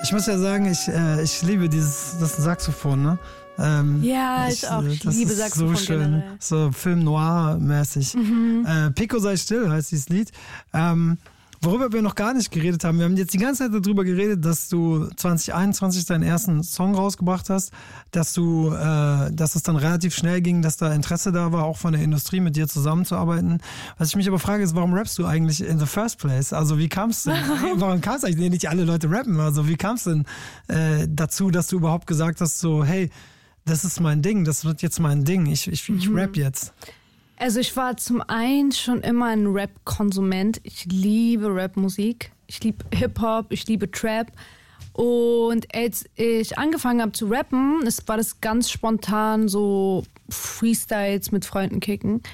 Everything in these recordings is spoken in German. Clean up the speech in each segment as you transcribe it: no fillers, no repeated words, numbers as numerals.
Ich muss ja sagen, ich liebe das Saxophon, ne? Ja, ich auch. Ich das liebe ist Saxophon so schön, generell. so Film Noir-mäßig. Pico sei still heißt dieses Lied. Worüber wir noch gar nicht geredet haben, wir haben jetzt die ganze Zeit darüber geredet, dass du 2021 deinen ersten Song rausgebracht hast, dass es dann relativ schnell ging, dass da Interesse da war, auch von der Industrie mit dir zusammenzuarbeiten. Was ich mich aber frage, ist, warum rappst du eigentlich in the first place? Also wie kam es denn? Warum kam es eigentlich? Nicht alle Leute rappen, also wie kam es denn dazu, dass du überhaupt gesagt hast, so hey, das ist mein Ding, das wird jetzt mein Ding, ich rap jetzt. Also ich war zum einen schon immer ein Rap-Konsument. Ich liebe Rap-Musik. Ich liebe Hip-Hop, ich liebe Trap. Und als ich angefangen habe zu rappen, war das ganz spontan so Freestyles mit Freunden kicken.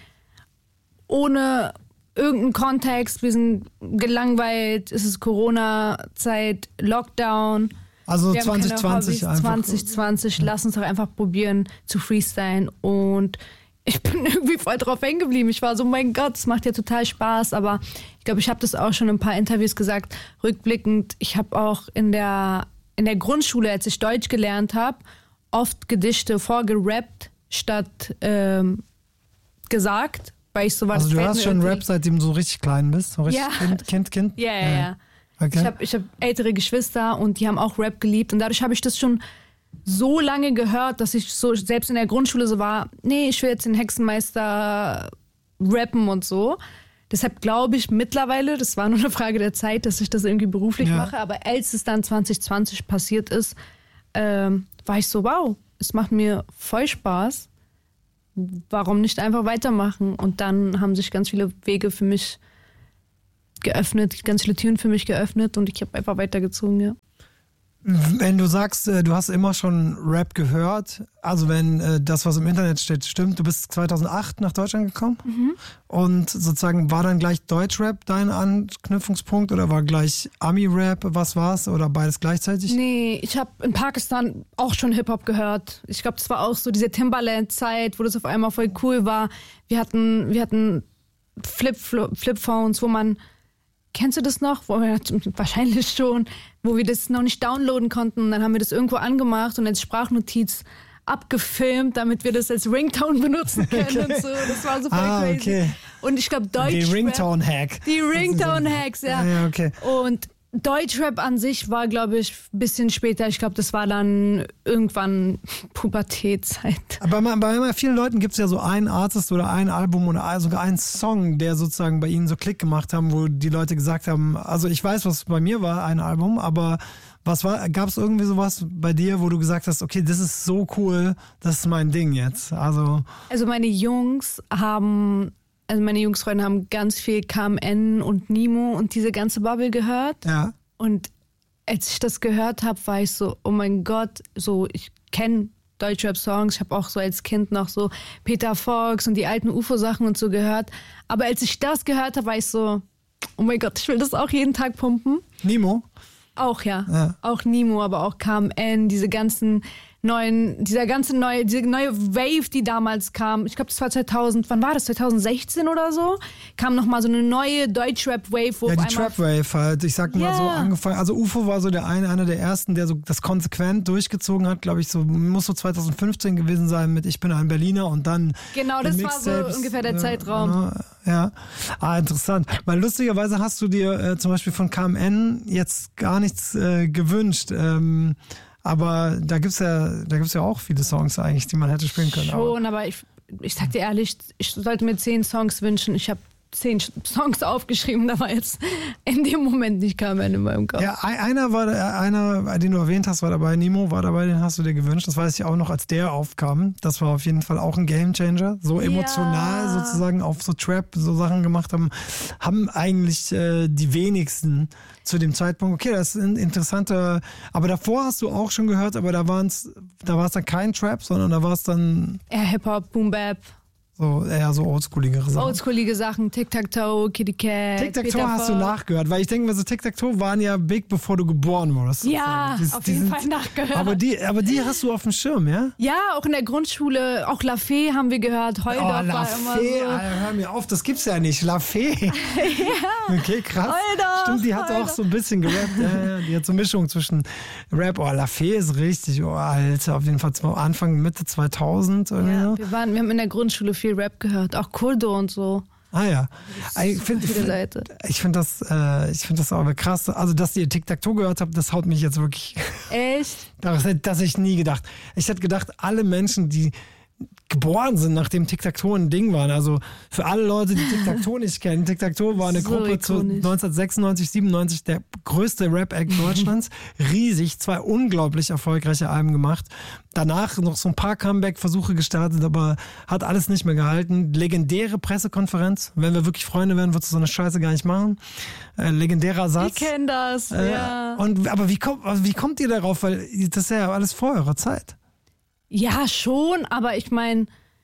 Ohne irgendeinen Kontext. Wir sind gelangweilt, es ist Corona-Zeit, Lockdown. Also wir 2020 einfach. 2020, lass uns doch einfach probieren zu freestylen. Und ich bin irgendwie voll drauf hängen geblieben. Ich war so, mein Gott, es macht ja total Spaß. Aber ich glaube, ich habe das auch schon in ein paar Interviews gesagt, rückblickend. Ich habe auch in der Grundschule, als ich Deutsch gelernt habe, oft Gedichte vorgerappt statt gesagt. Weil ich so war. Also du hast schon Rap, seitdem du so richtig klein bist? So richtig ja. Kind? Ja. Okay. Ich hab ältere Geschwister und die haben auch Rap geliebt. Und dadurch habe ich das schon so lange gehört, dass ich so selbst in der Grundschule so war, nee, ich will jetzt den Hexenmeister rappen und so. Deshalb glaube ich mittlerweile, das war nur eine Frage der Zeit, dass ich das irgendwie beruflich mache. Aber als es dann 2020 passiert ist, war ich so, wow, es macht mir voll Spaß. Warum nicht einfach weitermachen? Und dann haben sich ganz viele Wege für mich geöffnet, ganz viele Türen für mich geöffnet und ich habe einfach weitergezogen, ja. Wenn du sagst, du hast immer schon Rap gehört, also wenn das, was im Internet steht, stimmt, du bist 2008 nach Deutschland gekommen und sozusagen war dann gleich Deutschrap dein Anknüpfungspunkt oder war gleich Ami-Rap, was war's oder beides gleichzeitig? Nee, ich habe in Pakistan auch schon Hip-Hop gehört. Ich glaube, das war auch so diese Timbaland-Zeit, wo das auf einmal voll cool war. Wir hatten Flip-Phones, wo man... Kennst du das noch? Wahrscheinlich schon, wo wir das noch nicht downloaden konnten. Und dann haben wir das irgendwo angemacht und als Sprachnotiz abgefilmt, damit wir das als Ringtone benutzen können und so. Das war super crazy. Okay. Und ich glaube, Deutschrap... Die Ringtone-Hack. Die Ringtone-Hacks, ja. Ja, okay. Und Deutschrap an sich war, glaube ich, ein bisschen später. Ich glaube, das war dann irgendwann Pubertätzeit. Aber bei vielen Leuten gibt es ja so einen Artist oder ein Album oder sogar einen Song, der sozusagen bei ihnen so Klick gemacht haben, wo die Leute gesagt haben, also ich weiß, was bei mir war, ein Album, aber gab es irgendwie sowas bei dir, wo du gesagt hast, okay, das ist so cool, das ist mein Ding jetzt? Also meine Jungsfreunde haben ganz viel KMN und Nemo und diese ganze Bubble gehört. Ja. Und als ich das gehört habe, war ich so, oh mein Gott, so ich kenne Deutschrap-Songs. Ich habe auch so als Kind noch so Peter Fox und die alten UFO-Sachen und so gehört. Aber als ich das gehört habe, war ich so, oh mein Gott, ich will das auch jeden Tag pumpen. Nemo? Auch, ja. Auch Nemo, aber auch KMN, diese neue Wave, die damals kam. Ich glaube, das war 2000, wann war das? 2016 oder so? Kam nochmal so eine neue Deutsch-Rap-Wave. Ja, die Trap-Wave halt. Ich sag mal so angefangen. Also UFO war so einer der ersten, der so das konsequent durchgezogen hat. Glaube ich, muss so 2015 gewesen sein mit Ich bin ein Berliner und dann. Genau, das war so ungefähr der Zeitraum. Ja. interessant. Weil lustigerweise hast du dir zum Beispiel von KMN jetzt gar nichts gewünscht. Aber da gibt's ja auch viele Songs eigentlich, die man hätte spielen können. Schon, aber ich sag dir ehrlich, ich sollte mir 10 Songs wünschen. Ich habe 10 Songs aufgeschrieben, da war jetzt in dem Moment nicht KMN in meinem Kopf. Ja, einer, den du erwähnt hast, war dabei, Nemo war dabei, den hast du dir gewünscht. Das weiß ich auch noch, als der aufkam. Das war auf jeden Fall auch ein Gamechanger. So emotional sozusagen auf so Trap, so Sachen gemacht haben eigentlich die wenigsten zu dem Zeitpunkt. Okay, das ist ein interessanter, aber davor hast du auch schon gehört, aber da war es dann kein Trap, sondern da war es dann... Ja, Hip-Hop, Boom-Bap. So eher so oldschooligere Sachen. Oldschoolige Sachen, Tic-Tac-Toe, Kitty Cat, Tic-Tac-Toe hast du nachgehört, weil ich denke mir so, Tic-Tac-Toe waren ja big, bevor du geboren wurdest. Ja, auf jeden Fall nachgehört. Aber die hast du auf dem Schirm, ja? Ja, auch in der Grundschule, auch La Fee haben wir gehört, Heudorf war immer so. Alter, hör mir auf, das gibt's ja nicht, La Fee. Ja. Okay, krass. Heudorf, stimmt, die hat auch so ein bisschen gerappt. Ja, die hat so eine Mischung zwischen Rap, La Fee ist richtig, Alter, auf jeden Fall Anfang, Mitte 2000. Irgendwie Ja, so. wir haben in der Grundschule viel Rap gehört, auch Kuldo und so. Ah ja, ich finde das aber krass. Also, dass ihr Tic-Tac-Toe gehört habt, das haut mich jetzt wirklich. Echt? Das hätte ich nie gedacht. Ich hätte gedacht, alle Menschen, die geboren sind, nachdem Tic-Tac-Toe ein Ding waren. Also für alle Leute, die Tic-Tac-Toe nicht kennen. Tic-Tac-Toe war eine So Gruppe zu ikonisch. 1996, 97, der größte Rap-Act Deutschlands. Riesig, 2 unglaublich erfolgreiche Alben gemacht. Danach noch so ein paar Comeback-Versuche gestartet, aber hat alles nicht mehr gehalten. Legendäre Pressekonferenz. Wenn wir wirklich Freunde wären, würdest du so eine Scheiße gar nicht machen. Legendärer Satz. Ich kenne das, ja. Aber wie kommt ihr darauf? Weil das ist ja alles vor eurer Zeit. Ja, schon, aber ich meine,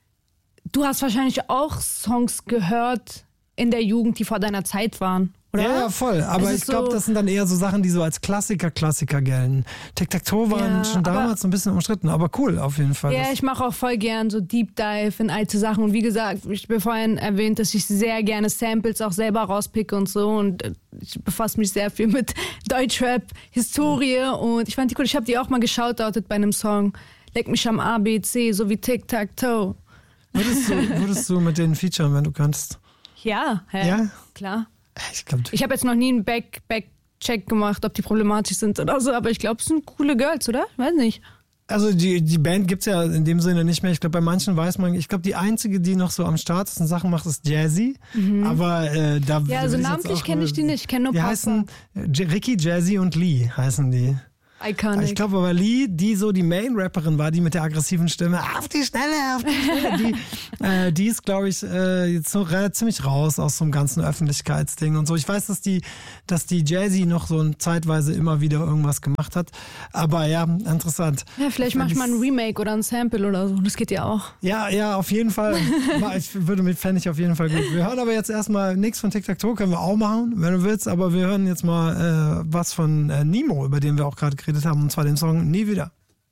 du hast wahrscheinlich auch Songs gehört in der Jugend, die vor deiner Zeit waren, oder? Ja, voll. Aber ich glaube, das sind dann eher so Sachen, die so als Klassiker gelten. Tic-Tac-Toe waren schon damals so ein bisschen umstritten, aber cool auf jeden Fall. Ja, ich mache auch voll gern so Deep Dive in alte Sachen. Und wie gesagt, ich habe vorhin erwähnt, dass ich sehr gerne Samples auch selber rauspicke und so. Und ich befasse mich sehr viel mit Deutschrap, Historie. Und ich fand die cool. Ich habe die auch mal geshoutoutet bei einem Song. Leck mich am ABC, so wie Tic-Tac-Toe. Würdest du mit denen featuren, wenn du könntest? Ja, Ja? Klar. Ich Ich habe jetzt noch nie einen Back-Check gemacht, ob die problematisch sind oder so, aber ich glaube, es sind coole Girls, oder? Ich weiß nicht. Also die Band gibt's ja in dem Sinne nicht mehr. Ich glaube, bei manchen weiß man, ich glaube, die einzige, die noch so am Start ist und Sachen macht, ist Jazzy. Aber da Ja, also namentlich kenne ich die nicht. Ich kenne nur Die Papa. heißen Ricky, Jazzy und Lee heißen die. Iconic. Ich glaube aber Lee, die so die Main-Rapperin war, die mit der aggressiven Stimme, auf die Schnelle, die ist, glaube ich, jetzt so ziemlich raus aus so einem ganzen Öffentlichkeitsding und so. Ich weiß, dass die Jazzy noch so zeitweise immer wieder irgendwas gemacht hat, aber ja, interessant. Ja, vielleicht mach ich mal ein Remake oder ein Sample oder so. Das geht ja auch. Ja, auf jeden Fall. Fände ich auf jeden Fall gut. Wir hören aber jetzt erstmal nichts von Tic-Tac-Toe, können wir auch machen, wenn du willst, aber wir hören jetzt mal was von Nemo, über den wir auch gerade geredet haben, und zwar den Song Nie wieder.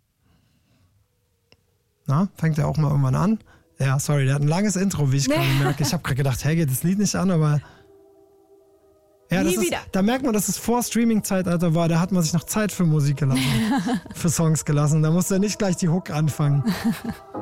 Na, fängt er auch mal irgendwann an? Ja, sorry, der hat ein langes Intro, wie ich gerade merke. Ich habe gerade gedacht, hey, geht das Lied nicht an, aber ja, da merkt man, dass es vor Streaming-Zeitalter war, da hat man sich noch Zeit für Musik gelassen, für Songs gelassen. Da musste er nicht gleich die Hook anfangen.